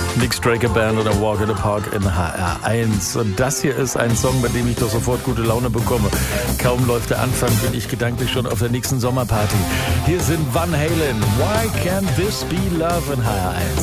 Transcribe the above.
Nick Straker Band oder Walk in the Park in HR1. Und das hier ist ein Song, bei dem ich doch sofort gute Laune bekomme. Kaum läuft der Anfang, bin ich gedanklich schon auf der nächsten Sommerparty. Hier sind Van Halen. Why can't this be love in HR1?